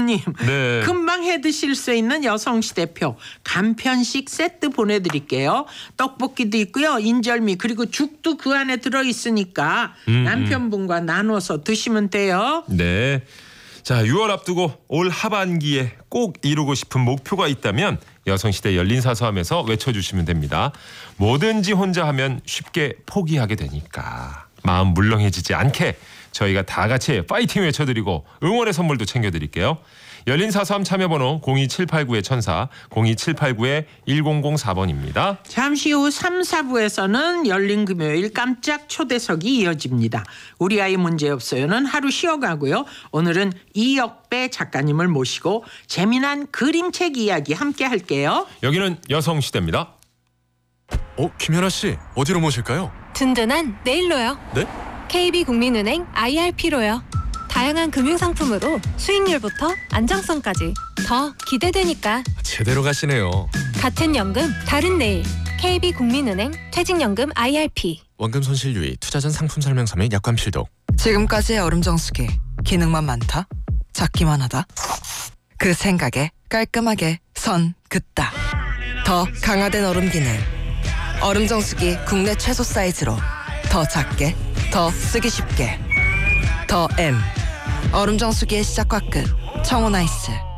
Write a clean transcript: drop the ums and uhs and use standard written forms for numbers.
누님, 네. 금방 해 드실 수 있는 여성시대표 간편식 세트 보내드릴게요. 떡볶이도 있고요, 인절미 그리고 죽도 그 안에 들어있으니까 남편분과 나눠서 드시면 돼요. 네. 자, 6월 앞두고 올 하반기에 꼭 이루고 싶은 목표가 있다면 여성시대 열린사서함에서 외쳐주시면 됩니다. 뭐든지 혼자 하면 쉽게 포기하게 되니까 마음 물렁해지지 않게 저희가 다 같이 파이팅 외쳐드리고 응원의 선물도 챙겨드릴게요. 열린사서함 참여번호 02789-1004, 02789-1004번입니다. 잠시 후 3, 4부에서는 열린 금요일 깜짝 초대석이 이어집니다. 우리 아이 문제없어요는 하루 쉬어가고요. 오늘은 이역배 작가님을 모시고 재미난 그림책 이야기 함께 할게요. 여기는 여성시대입니다. 김연아 씨, 어디로 모실까요? 든든한 내일로요. 네? KB국민은행 IRP로요. 다양한 금융상품으로 수익률부터 안정성까지 더 기대되니까 제대로 가시네요. 같은 연금 다른 내일 KB국민은행 퇴직연금 IRP. 원금 손실 유의, 투자 전 상품 설명서 및 약관 필독. 지금까지의 얼음 정수기 기능만 많다, 작기만 하다. 그 생각에 깔끔하게 선 긋다. 더 강화된 얼음 기능. 얼음 정수기 국내 최소 사이즈로 더 작게, 더 쓰기 쉽게. 더 M. 얼음 정수기의 시작과 끝. 청호나이스.